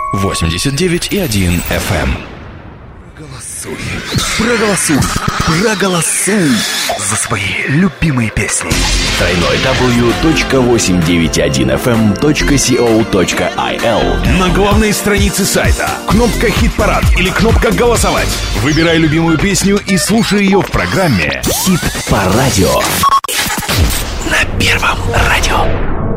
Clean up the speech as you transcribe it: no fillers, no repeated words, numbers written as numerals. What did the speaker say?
89,1 FM. Проголосуй за свои любимые песни. www.891fm.co.il. На главной странице сайта кнопка «Хит-парад» или кнопка «Голосовать». Выбирай любимую песню и слушай ее в программе «Хит по радио» на Первом радио.